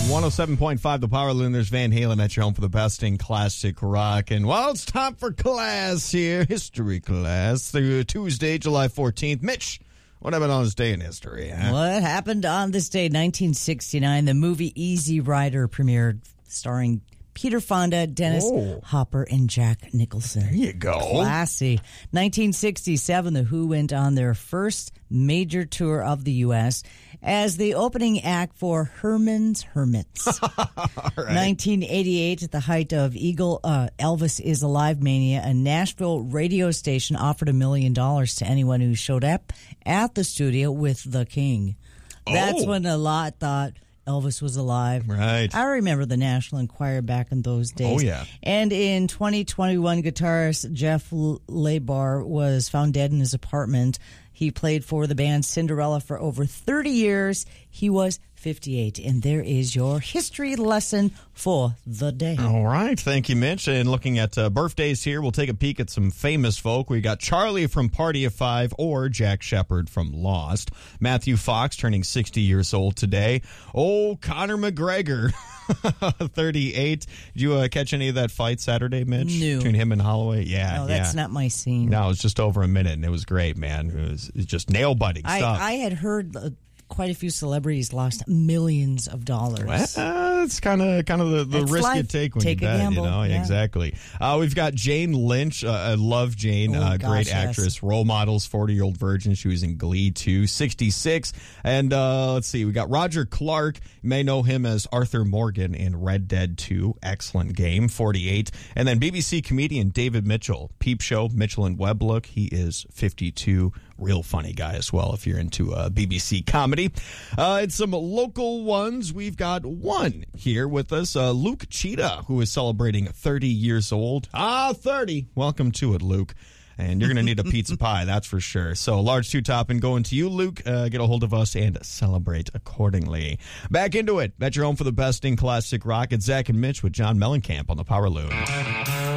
107.5 The Power Loon. There's Van Halen at your home for the best in classic rock. And well, it's time for class here. History class. Tuesday, July 14th. Mitch, what happened on this day in history? Huh? What happened on this day? 1969, the movie Easy Rider premiered, starring Peter Fonda, Dennis Hopper, and Jack Nicholson. There you go. Classy. 1967, The Who went on their first major tour of the U.S. as the opening act for Herman's Hermits. All right. 1988, at the height of Elvis is Alive mania, a Nashville radio station offered $1 million to anyone who showed up at the studio with the King. That's when a lot thought Elvis was alive. Right. I remember the National Enquirer back in those days. Oh, yeah. And in 2021, guitarist Jeff Lebar was found dead in his apartment. He played for the band Cinderella for over 30 years. He was 58. And there is your history lesson for the day. All right. Thank you, Mitch. And looking at birthdays here, we'll take a peek at some famous folk. We got Charlie from Party of Five or Jack Shepherd from Lost. Matthew Fox turning 60 years old today. Oh, Conor McGregor, 38. Did you catch any of that fight Saturday, Mitch? No. Between him and Holloway? Yeah. No, that's not my scene. No, it was just over a minute, and it was great, man. It was just nail-biting stuff. I had heard quite a few celebrities lost millions of dollars. Well, it's kind of the risk life. you take when Take you a bet. gamble. You know, Yeah. Exactly. We've got Jane Lynch. I love Jane. Great actress. Role models. 40-year-old virgin. She was in Glee too. 66. And let's see. We got Roger Clark. You may know him as Arthur Morgan in Red Dead 2. Excellent game. 48. And then BBC comedian David Mitchell. Peep Show. Mitchell and Webb look. He is 52. Real funny guy as well if you're into BBC comedy. And some local ones. We've got one here with us, Luke Cheetah, who is celebrating 30 years old. 30. Welcome to it, Luke. And you're going to need a pizza pie, that's for sure. So large two-topping going to you, Luke. Get a hold of us and celebrate accordingly. Back into it. At your home for the best in classic rock. It's Zach and Mitch with John Mellencamp on the Power Loon.